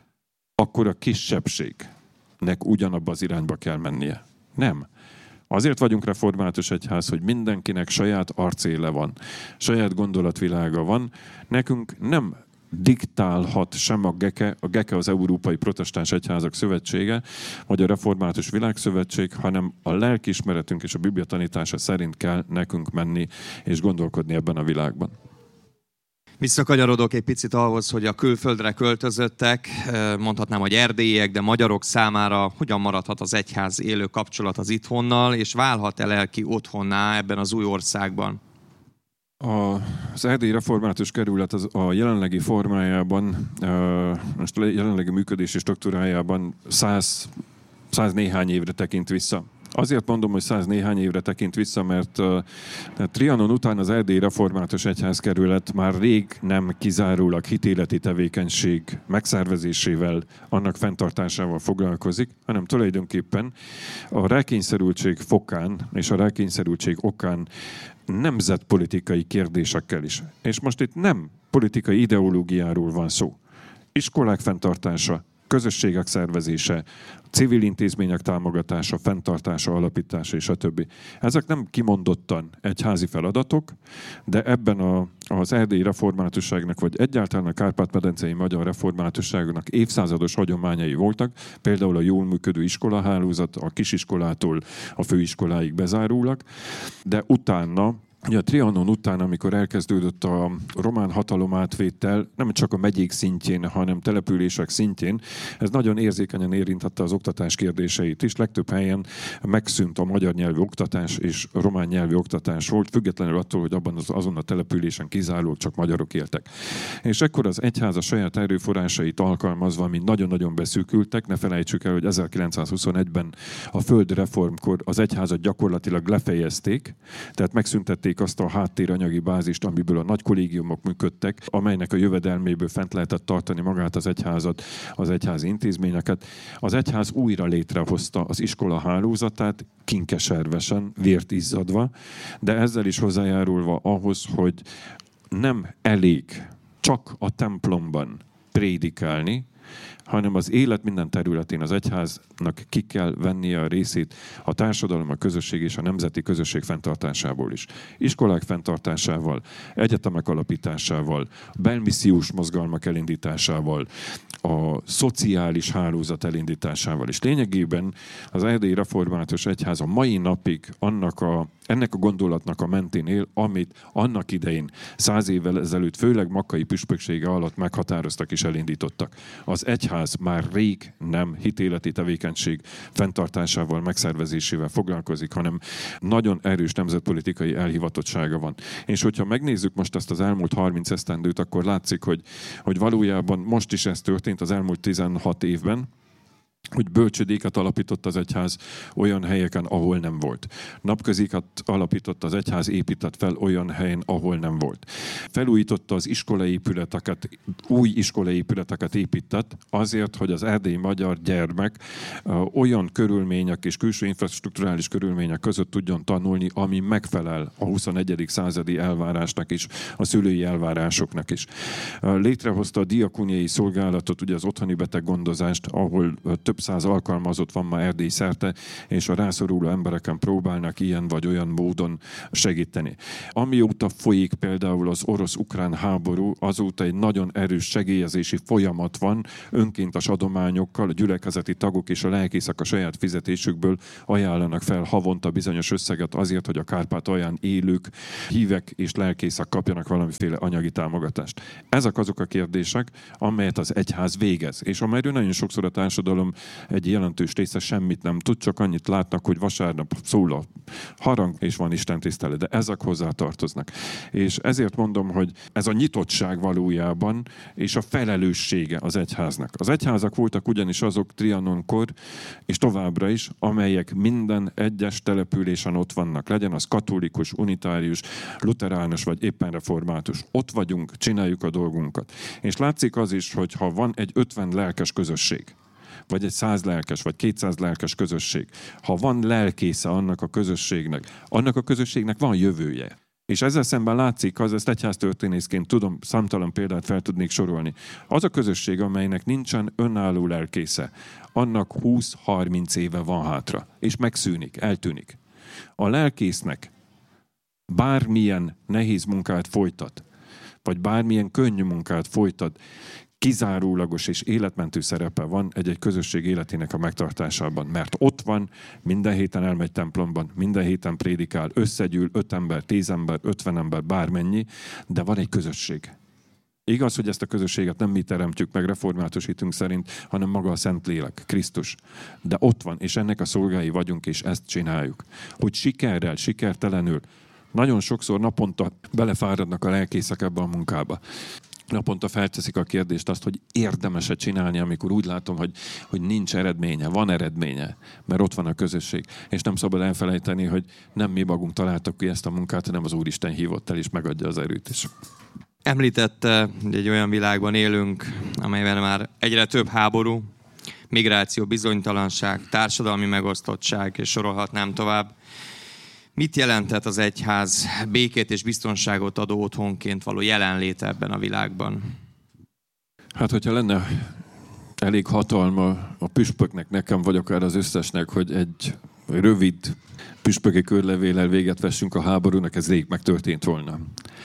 akkor a kisebbségnek ugyanabba az irányba kell mennie. Nem. Azért vagyunk református egyház, hogy mindenkinek saját arcéle van, saját gondolatvilága van. Nekünk nem diktálhat sem a GEKE az Európai Protestáns Egyházak Szövetsége, vagy a Református Világszövetség, hanem a lelkiismeretünk és a Biblia tanítása szerint kell nekünk menni és gondolkodni ebben a világban. Visszakanyarodok egy picit ahhoz, hogy a külföldre költözöttek, mondhatnám, hogy erdélyiek, de magyarok számára hogyan maradhat az egyház élő kapcsolat az itthonnal, és válhat-e lelki otthonná ebben az új országban? Az Erdélyi Református Kerület a jelenlegi formájában, most a jelenlegi működési struktúrájában 100 néhány évre tekint vissza. Azért mondom, hogy 100 néhány évre tekint vissza, mert Trianon után az Erdélyi Református Egyházkerület már rég nem kizárólag hitéleti tevékenység megszervezésével, annak fenntartásával foglalkozik, hanem tulajdonképpen a rákényszerültség fokán és a rákényszerültség okán nemzetpolitikai kérdésekkel is. És most itt nem politikai ideológiáról van szó. Iskolák fenntartása, közösségek szervezése, civil intézmények támogatása, fenntartása, alapítása és a többi. Ezek nem kimondottan egyházi feladatok, de ebben az erdélyi reformátusságnak, vagy egyáltalán a Kárpát-medencei magyar reformátusságnak évszázados hagyományai voltak, például a jól működő iskolahálózat, a kisiskolától a főiskoláig bezárólag, de utána, ugye a Trianon után, amikor elkezdődött a román hatalomátvétel, nem csak a megyék szintjén, hanem települések szintjén, ez nagyon érzékenyen érintette az oktatás kérdéseit is. Legtöbb helyen megszűnt a magyar nyelvű oktatás és román nyelvű oktatás volt, függetlenül attól, hogy abban azon a településen kizárólag csak magyarok éltek. És ekkor az egyház a saját erőforrásait alkalmazva, mint nagyon-nagyon beszűkültek, ne felejtsük el, hogy 1921-ben a földreformkor az egyházat gyakorlatilag lefejezték, tehát megszüntették azt a háttéranyagi bázist, amiből a nagy kollégiumok működtek, amelynek a jövedelméből fent lehetett tartani magát az egyházat, az egyházi intézményeket. Az egyház újra létrehozta az iskola hálózatát, kinkeservesen, vért izzadva, de ezzel is hozzájárulva ahhoz, hogy nem elég csak a templomban prédikálni, hanem az élet minden területén az egyháznak ki kell vennie a részét a társadalom, a közösség és a nemzeti közösség fenntartásából is. Iskolák fenntartásával, egyetemek alapításával, belmissziós mozgalmak elindításával, a szociális hálózat elindításával is. Lényegében az Erdélyi Református Egyház a mai napig ennek a gondolatnak a mentén él, amit annak idején 100 évvel ezelőtt főleg Makkai püspöksége alatt meghatároztak és elindítottak. Az egyház már rég nem hitéleti tevékenység fenntartásával, megszervezésével foglalkozik, hanem nagyon erős nemzetpolitikai elhivatottsága van. És hogyha megnézzük most ezt az elmúlt 30 esztendőt, akkor látszik, hogy valójában most is ez történt az elmúlt 16 évben, hogy bölcsödéket alapított az egyház olyan helyeken, ahol nem volt. Napközikat alapított az egyház, épített fel olyan helyen, ahol nem volt. Felújította az iskolaépületeket, új iskolaépületeket épített azért, hogy az erdélyi magyar gyermek olyan körülmények és külső infrastrukturális körülmények között tudjon tanulni, ami megfelel a 21. századi elvárásnak is, a szülői elvárásoknak is. Létrehozta a diakóniai szolgálatot, ugye az otthoni beteggondozást, ahol több száz alkalmazott van ma Erdély szerte, és a rászoruló embereken próbálnak ilyen vagy olyan módon segíteni. Amióta folyik például az orosz-ukrán háború, azóta egy nagyon erős segélyezési folyamat van, önkéntes adományokkal, a gyülekezeti tagok és a lelkészek a saját fizetésükből ajánlanak fel havonta bizonyos összeget azért, hogy a Kárpátalján élők, hívek és lelkészek kapjanak valamiféle anyagi támogatást. Ezek azok a kérdések, amelyet az egyház végez, és amelyről nagyon sokszor a társadalom egy jelentős része semmit nem tud, csak annyit látnak, hogy vasárnap szól a harang, és van Isten tisztelet, de ezek hozzá tartoznak. És ezért mondom, hogy ez a nyitottság valójában, és a felelőssége az egyháznak. Az egyházak voltak ugyanis azok Trianonkor, és továbbra is, amelyek minden egyes településen ott vannak. Legyen az katolikus, unitárius, luteránus, vagy éppen református. Ott vagyunk, csináljuk a dolgunkat. És látszik az is, hogy ha van egy 50 lelkes közösség, vagy egy 100 lelkes, vagy 200 lelkes közösség. Ha van lelkésze annak a közösségnek van jövője. És ezzel szemben látszik, ezt egyháztörténészként tudom, számtalan példát fel tudnék sorolni. Az a közösség, amelynek nincsen önálló lelkésze, annak 20-30 éve van hátra, és megszűnik, eltűnik. A lelkésznek bármilyen nehéz munkát folytat, vagy bármilyen könnyű munkát folytat, kizárólagos és életmentő szerepe van egy közösség életének a megtartásában. Mert ott van, minden héten elmegy templomban, minden héten prédikál, összegyűl 5 ember, 10 ember, 50 ember, bármennyi, de van egy közösség. Igaz, hogy ezt a közösséget nem mi teremtjük meg református hitünk szerint, hanem maga a Szentlélek, Krisztus. De ott van, és ennek a szolgái vagyunk, és ezt csináljuk. Hogy sikerrel, sikertelenül, nagyon sokszor naponta belefáradnak a lelkészek ebbe a munkába. Naponta felteszik a kérdést azt, hogy érdemes-e csinálni, amikor úgy látom, hogy nincs eredménye, van eredménye, mert ott van a közösség. És nem szabad elfelejteni, hogy nem mi magunk találtak ki ezt a munkát, hanem az Úristen hívott el, és megadja az erőt is. Említette, hogy egy olyan világban élünk, amelyben már egyre több háború, migráció, bizonytalanság, társadalmi megosztottság, és sorolhatnám tovább. Mit jelentett az egyház békét és biztonságot adó otthonként való jelenléte ebben a világban? Hát, hogyha lenne elég hatalma a püspöknek, nekem vagy akár az összesnek, hogy egy rövid püspöki körlevéllel véget vessünk a háborúnak, ez rég megtörtént volna.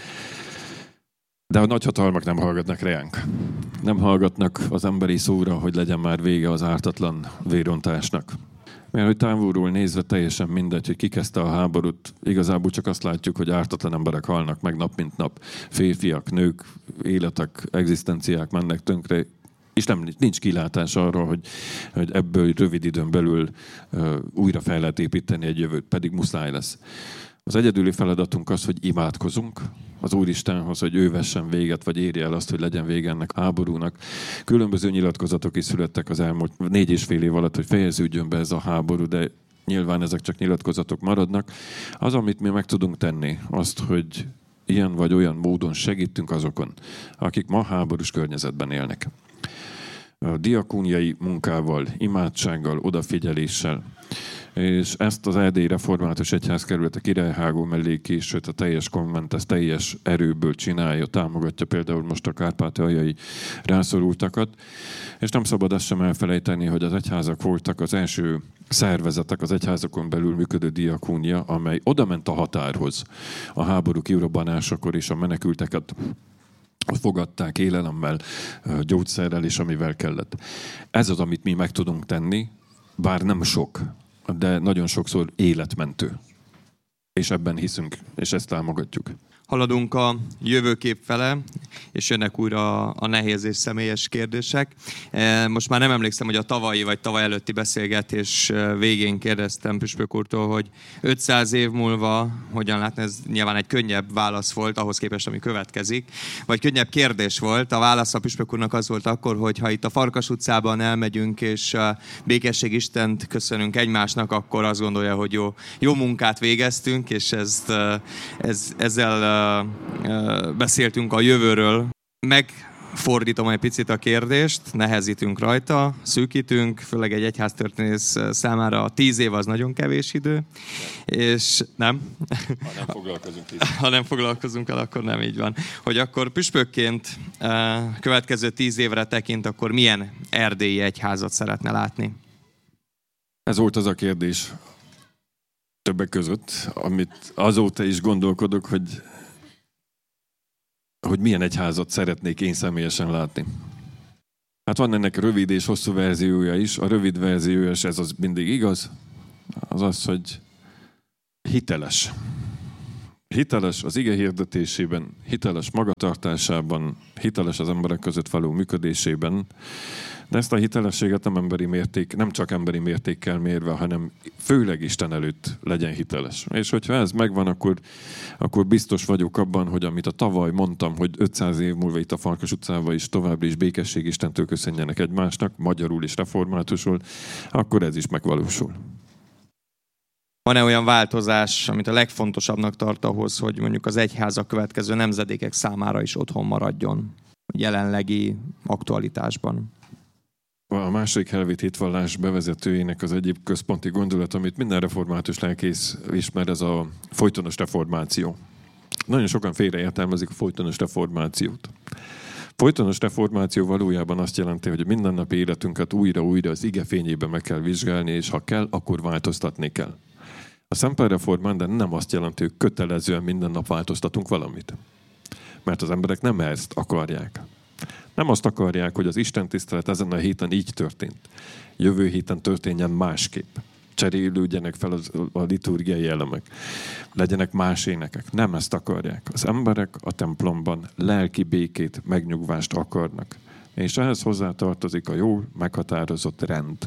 De a nagyhatalmak nem hallgatnak ránk. Nem hallgatnak az emberi szóra, hogy legyen már vége az ártatlan vérontásnak. Mert hogy távolról nézve teljesen mindegy, hogy ki kezdte a háborút, igazából csak azt látjuk, hogy ártatlan emberek halnak meg nap mint nap. Férfiak, nők, életek, egzisztenciák mennek tönkre, és nincs kilátás arra, hogy ebből rövid időn belül újra fel lehet építeni egy jövőt, pedig muszáj lesz. Az egyedüli feladatunk az, hogy imádkozunk az Úristenhoz, hogy ő vessen véget, vagy érje el azt, hogy legyen vége ennek a háborúnak. Különböző nyilatkozatok is születtek az elmúlt 4,5 év alatt, hogy fejeződjön be ez a háború, de nyilván ezek csak nyilatkozatok maradnak. Az, amit mi meg tudunk tenni, azt, hogy ilyen vagy olyan módon segítünk azokon, akik ma háborús környezetben élnek. A diakóniai munkával, imádsággal, odafigyeléssel, és ezt az Erdélyi Református Egyházkerület a Királyhágó melléki, sőt a teljes konvent ezt teljes erőből csinálja, támogatja például most a kárpátaljai rászorultakat. És nem szabad azt sem elfelejteni, hogy az egyházak voltak az első szervezetek, az egyházakon belül működő diakónia, amely odament a határhoz a háború kirobbanásakor, és a menekülteket fogadták élelemmel, gyógyszerrel és amivel kellett. Ez az, amit mi meg tudunk tenni, bár nem sok, de nagyon sokszor életmentő. És ebben hiszünk, és ezt támogatjuk. Haladunk a jövőkép fele, és jönnek újra a nehéz és személyes kérdések. Most már nem emlékszem, hogy a tavalyi vagy tavaly előtti beszélgetés végén kérdeztem Püspök úrtól, hogy 500 év múlva hogyan látna, ez nyilván egy könnyebb válasz volt ahhoz képest, ami következik, vagy könnyebb kérdés volt. A válasz a Püspök úrnak az volt akkor, hogy ha itt a Farkas utcában elmegyünk, és békesség Istent köszönünk egymásnak, akkor azt gondolja, hogy jó munkát végeztünk, és ezzel beszéltünk a jövőről. Megfordítom egy picit a kérdést, nehezítünk rajta, szűkítünk, főleg egy egyháztörténész számára 10 év az nagyon kevés idő, és nem. Ha nem foglalkozunk el, akkor nem így van. Hogy akkor püspökként következő 10 évre tekint, akkor milyen erdélyi egyházat szeretne látni? Ez volt az a kérdés többek között, amit azóta is gondolkodok, hogy milyen egyházat szeretnék én személyesen látni. Hát van ennek rövid és hosszú verziója is. A rövid verziója, és ez az mindig igaz, az az, hogy hiteles. Hiteles az ige hirdetésében, hiteles magatartásában, hiteles az emberek között való működésében, de ezt a hitelességet nem csak emberi mértékkel mérve, hanem főleg Isten előtt legyen hiteles. És hogyha ez megvan, akkor biztos vagyok abban, hogy amit a tavaly mondtam, hogy 500 év múlva itt a Farkas utcában is továbbra is békesség Istentől köszönjenek egymásnak, magyarul és reformátusul, akkor ez is megvalósul. Van-e olyan változás, amit a legfontosabbnak tart ahhoz, hogy mondjuk az egyház a következő nemzedékek számára is otthon maradjon jelenlegi aktualitásban? A második helvét hitvallás bevezetőjének az egyik központi gondolat, amit minden református lelkész ismer, ez a folytonos reformáció. Nagyon sokan félreértelmezik a folytonos reformációt. Folytonos reformáció valójában azt jelenti, hogy a mindennapi életünket újra az ige fényében meg kell vizsgálni, és ha kell, akkor változtatni kell. A Szemperreformán de nem azt jelenti, hogy kötelezően minden nap változtatunk valamit. Mert az emberek nem ezt akarják. Nem azt akarják, hogy az istentisztelet ezen a héten így történt. Jövő héten történjen másképp. Cserélődjenek fel a liturgiai elemek. Legyenek más énekek. Nem ezt akarják. Az emberek a templomban lelki békét, megnyugvást akarnak. És ehhez hozzátartozik a jól meghatározott rend.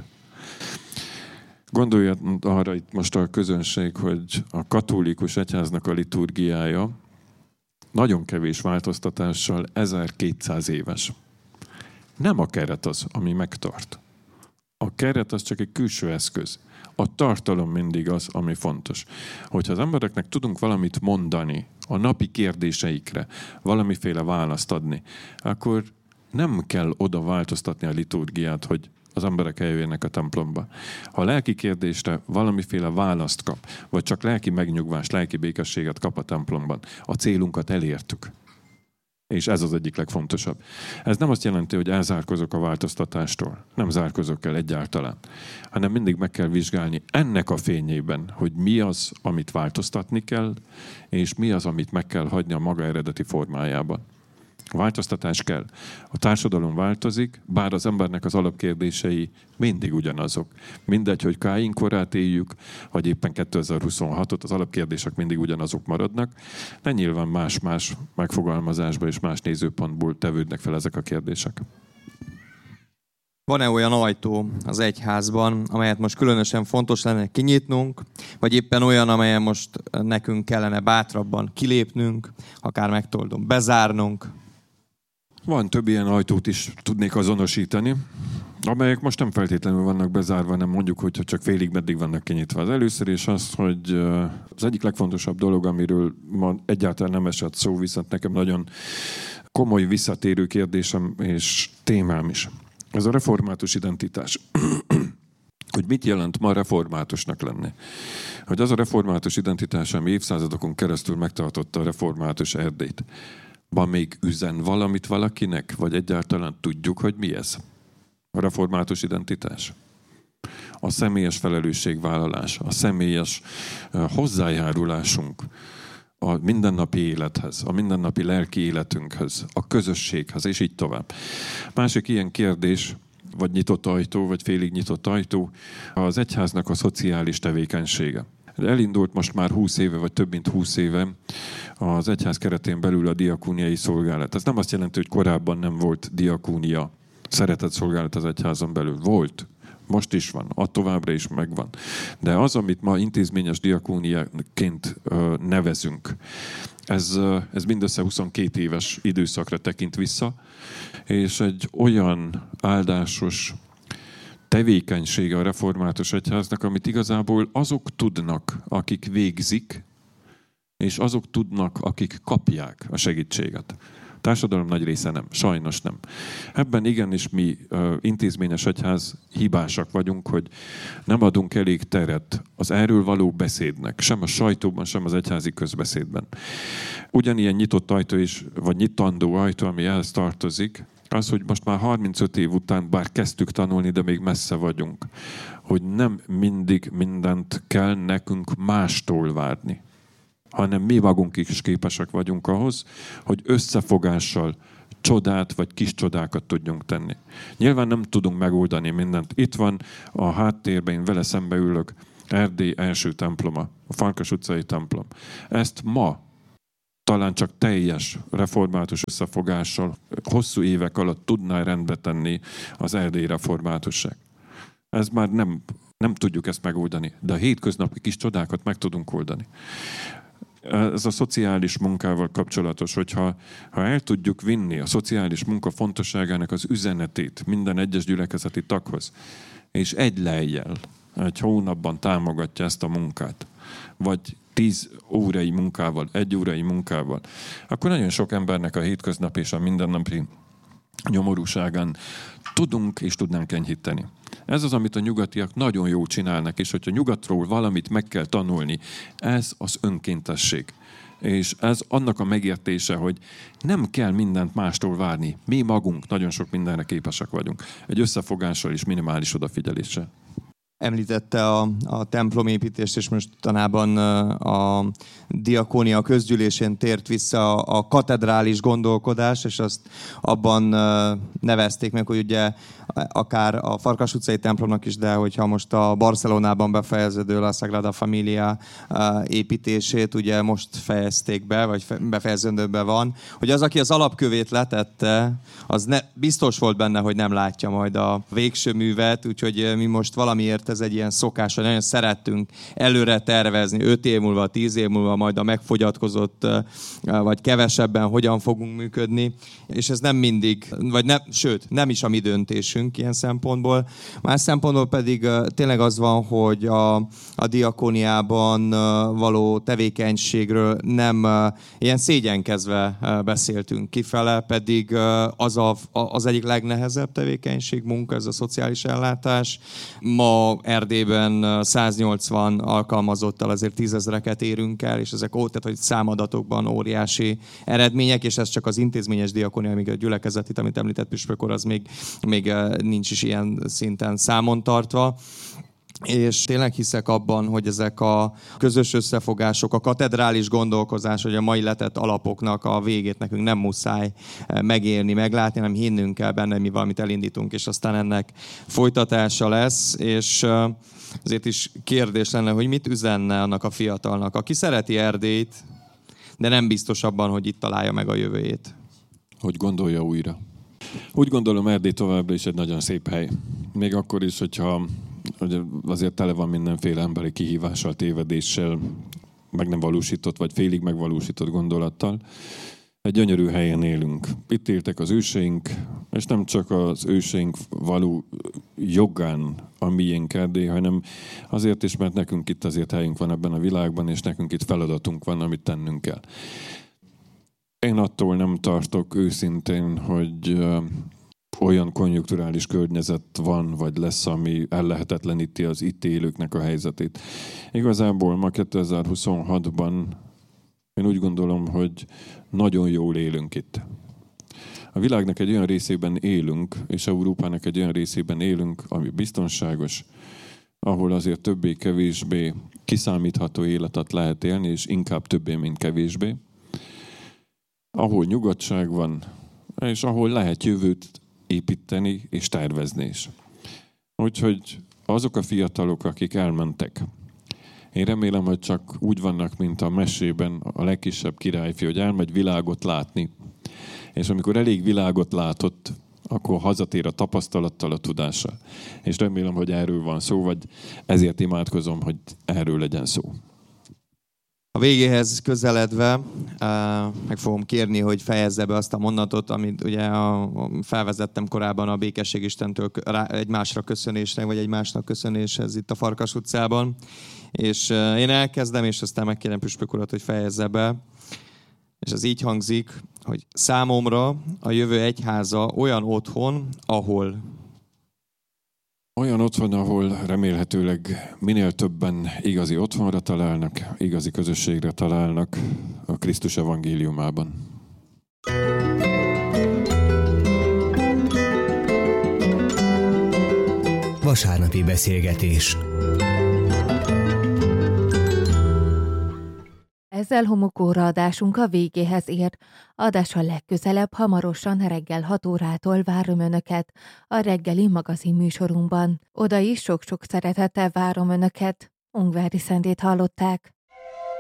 Gondoljad arra itt most a közönség, hogy a katolikus egyháznak a liturgiája nagyon kevés változtatással 1200 éves. Nem a keret az, ami megtart. A keret az csak egy külső eszköz. A tartalom mindig az, ami fontos. Hogyha az embereknek tudunk valamit mondani a napi kérdéseikre, valamiféle választ adni, akkor nem kell oda változtatni a liturgiát, hogy az emberek eljöjjenek a templomba. Ha a lelki kérdésre valamiféle választ kap, vagy csak lelki megnyugvást, lelki békességet kap a templomban, a célunkat elértük. És ez az egyik legfontosabb. Ez nem azt jelenti, hogy elzárkozok a változtatástól. Nem zárkozok el egyáltalán. Hanem mindig meg kell vizsgálni ennek a fényében, hogy mi az, amit változtatni kell, és mi az, amit meg kell hagyni a maga eredeti formájában. A változtatás kell. A társadalom változik, bár az embernek az alapkérdései mindig ugyanazok. Mindegy, hogy Káin korát éljük, vagy éppen 2026-ot, az alapkérdések mindig ugyanazok maradnak, de nyilván más-más megfogalmazásban és más nézőpontból tevődnek fel ezek a kérdések. Van-e olyan ajtó az egyházban, amelyet most különösen fontos lenne kinyitnunk, vagy éppen olyan, amelyen most nekünk kellene bátrabban kilépnünk, akár megtoldom, bezárnunk? Van több ilyen ajtót is tudnék azonosítani, amelyek most nem feltétlenül vannak bezárva, nem mondjuk, hogy csak félig meddig vannak kinyitva. Az először is az, hogy az egyik legfontosabb dolog, amiről ma egyáltalán nem esett szó, viszont nekem nagyon komoly visszatérő kérdésem és témám is. Ez a református identitás. Hogy mit jelent ma reformátusnak lenni? Hogy az a református identitás, ami évszázadokon keresztül megtartotta a református Erdélyt, ma még üzen valamit valakinek, vagy egyáltalán tudjuk, hogy mi ez? A református identitás. A személyes felelősségvállalás, a személyes hozzájárulásunk a mindennapi élethez, a mindennapi lelki életünkhöz, a közösséghez, és így tovább. Másik ilyen kérdés, vagy nyitott ajtó, vagy félig nyitott ajtó, az egyháznak a szociális tevékenysége. Elindult most már 20 éve, vagy több mint 20 éve az egyház keretén belül a diakóniai szolgálat. Ez nem azt jelenti, hogy korábban nem volt diakónia, szeretetszolgálat az egyházon belül. Volt. Most is van, továbbra is megvan. De az, amit ma intézményes diakóniaként nevezünk, ez mindössze 22 éves időszakra tekint vissza, és egy olyan áldásos tevékenysége a református egyháznak, amit igazából azok tudnak, akik végzik, és azok tudnak, akik kapják a segítséget. A társadalom nagy része nem, sajnos nem. Ebben igenis mi intézményes egyház hibásak vagyunk, hogy nem adunk elég teret az erről való beszédnek, sem a sajtóban, sem az egyházi közbeszédben. Ugyanilyen nyitott ajtó is, vagy nyitandó ajtó, ami ehhez tartozik, az, hogy most már 35 év után, bár kezdtük tanulni, de még messze vagyunk, hogy nem mindig mindent kell nekünk mástól várni, hanem mi magunk is képesek vagyunk ahhoz, hogy összefogással csodát vagy kis csodákat tudjunk tenni. Nyilván nem tudunk megoldani mindent. Itt van a háttérben, én vele szembe ülök, Erdély első temploma, a Farkas utcai templom. Ezt ma talán csak teljes református összefogással hosszú évek alatt tudná rendbe tenni az erdélyi reformátusság. Ez már nem tudjuk ezt megoldani, de a hétköznapi kis csodákat meg tudunk oldani. Ez a szociális munkával kapcsolatos, hogyha el tudjuk vinni a szociális munka fontosságának az üzenetét minden egyes gyülekezeti taghoz, és egy lejjel, egy hónapban támogatja ezt a munkát, vagy 10 órai munkával, 1 órai munkával, akkor nagyon sok embernek a hétköznap és a mindennapi nyomorúságán tudunk és tudnánk enyhíteni. Ez az, amit a nyugatiak nagyon jól csinálnak, és hogyha nyugatról valamit meg kell tanulni, ez az önkéntesség. És ez annak a megértése, hogy nem kell mindent mástól várni. Mi magunk nagyon sok mindenre képesek vagyunk. Egy összefogással és minimális odafigyeléssel. Említette a templomépítést, és mostanában a diakónia közgyűlésén tért vissza a katedrális gondolkodás, és azt abban nevezték meg, hogy ugye akár a Farkas utcai templomnak is, de hogyha most a Barcelonában befejeződő a Sagrada Familia építését ugye most fejezték be, vagy befejeződőben van, hogy az, aki az alapkövét letette, az biztos volt benne, hogy nem látja majd a végső művet, úgyhogy mi most valamiért ez egy ilyen szokás, hogy nagyon szerettünk előre tervezni, 5 év múlva, 10 év múlva majd a megfogyatkozott, vagy kevesebben hogyan fogunk működni, és ez nem mindig, vagy nem, sőt, nem is a mi döntésünk ilyen szempontból. Más szempontból pedig tényleg az van, hogy a diakóniában való tevékenységről nem ilyen szégyenkezve beszéltünk kifele, pedig az egyik legnehezebb tevékenység, munka, ez a szociális ellátás. Ma Erdélyben 180 alkalmazottal azért 10 000-eket érünk el, és ezek tehát, hogy számadatokban óriási eredmények, és ez csak az intézményes diakónia, még a gyülekezet, itt, amit említett Püspök úr, az még nincs is ilyen szinten számon tartva. És tényleg hiszek abban, hogy ezek a közös összefogások, a katedrális gondolkozás, hogy a mai letett alapoknak a végét nekünk nem muszáj megélni, meglátni, hanem hinnünk kell benne, mi valamit elindítunk, és aztán ennek folytatása lesz, és azért is kérdés lenne, hogy mit üzenne annak a fiatalnak, aki szereti Erdélyt, de nem biztos abban, hogy itt találja meg a jövőjét. Hogy gondolja újra. Úgy gondolom, Erdély továbbra is egy nagyon szép hely. Még akkor is, hogyha azért tele van mindenféle emberi kihívással, tévedéssel, meg nem valósított, vagy félig megvalósított gondolattal. Egy gyönyörű helyen élünk. Itt éltek az őseink, és nem csak az őseink való jogán a miénk Erdély, hanem azért is, mert nekünk itt azért helyünk van ebben a világban, és nekünk itt feladatunk van, amit tennünk kell. Én attól nem tartok őszintén, hogy olyan konjunkturális környezet van, vagy lesz, ami ellehetetleníti az itt élőknek a helyzetét. Igazából ma 2026-ban én úgy gondolom, hogy nagyon jól élünk itt. A világnak egy olyan részében élünk, és Európának egy olyan részében élünk, ami biztonságos, ahol azért többé-kevésbé kiszámítható életet lehet élni, és inkább többé, mint kevésbé. Ahol nyugodtság van, és ahol lehet jövőt építeni és tervezni is. Úgyhogy azok a fiatalok, akik elmentek, Én remélem, hogy csak úgy vannak, mint a mesében a legkisebb királyfi, hogy elmegy világot látni. És amikor elég világot látott, akkor hazatér a tapasztalattal, a tudással. És remélem, hogy erről van szó, vagy ezért imádkozom, hogy erről legyen szó. A végéhez közeledve meg fogom kérni, hogy fejezze be azt a mondatot, amit ugye felvezettem korábban a Békesség Istentől egymásra köszönésre, vagy egymásnak köszönéshez itt a Farkas utcában. És én elkezdem, és aztán megkérem Püspök urat, hogy fejezze be. És az így hangzik, hogy számomra a jövő egyháza olyan otthon, ahol remélhetőleg minél többen igazi otthonra találnak, igazi közösségre találnak a Krisztus evangéliumában. Vasárnapi beszélgetés. Ezzel Homokóra adásunk a végéhez ér. Adással legközelebb hamarosan reggel 6 órától várom Önöket a reggeli magazin műsorunkban. Oda is sok-sok szeretettel várom Önöket. Ungvári Szendét hallották.